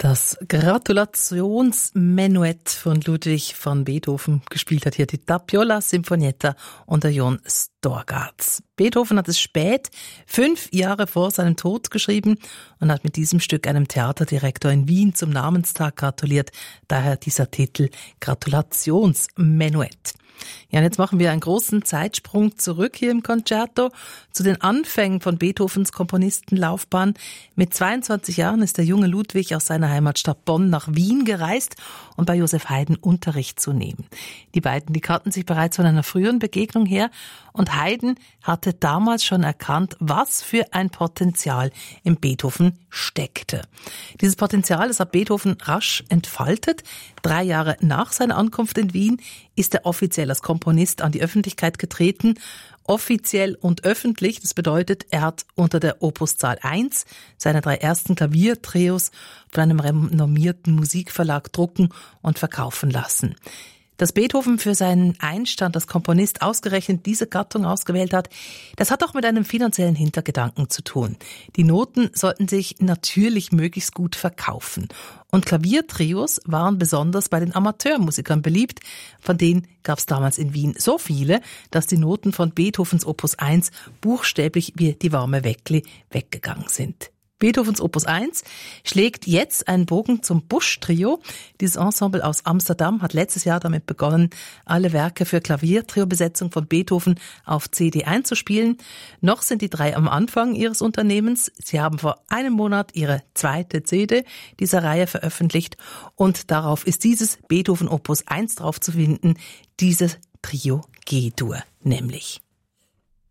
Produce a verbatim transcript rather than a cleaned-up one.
Das Gratulationsmenuett von Ludwig van Beethoven, gespielt hat hier die Tapiola Sinfonietta unter Jon Storgats. Beethoven hat es spät, fünf Jahre vor seinem Tod, geschrieben und hat mit diesem Stück einem Theaterdirektor in Wien zum Namenstag gratuliert. Daher dieser Titel Gratulationsmenuett. Ja, und jetzt machen wir einen großen Zeitsprung zurück hier im Concerto zu den Anfängen von Beethovens Komponistenlaufbahn. Mit zweiundzwanzig Jahren ist der junge Ludwig aus seiner Heimatstadt Bonn nach Wien gereist, um bei Joseph Haydn Unterricht zu nehmen. Die beiden, die kannten sich bereits von einer früheren Begegnung her und Haydn hatte damals schon erkannt, was für ein Potenzial im Beethoven steckte. Dieses Potenzial, das hat Beethoven rasch entfaltet. Drei Jahre nach seiner Ankunft in Wien ist er offiziell als Komponist an die Öffentlichkeit getreten. Offiziell und öffentlich, das bedeutet, er hat unter der Opuszahl eins seine drei ersten Klaviertrios von einem renommierten Musikverlag drucken und verkaufen lassen. Dass Beethoven für seinen Einstand als Komponist ausgerechnet diese Gattung ausgewählt hat, das hat auch mit einem finanziellen Hintergedanken zu tun. Die Noten sollten sich natürlich möglichst gut verkaufen. Und Klaviertrios waren besonders bei den Amateurmusikern beliebt. Von denen gab es damals in Wien so viele, dass die Noten von Beethovens Opus eins buchstäblich wie die warme Weckli weggegangen sind. Beethovens Opus eins schlägt jetzt einen Bogen zum Busch-Trio. Dieses Ensemble aus Amsterdam hat letztes Jahr damit begonnen, alle Werke für Klaviertrio-Besetzung von Beethoven auf C D einzuspielen. Noch sind die drei am Anfang ihres Unternehmens. Sie haben vor einem Monat ihre zweite C D dieser Reihe veröffentlicht und darauf ist dieses Beethoven Opus eins drauf zu finden, dieses Trio G-Dur nämlich.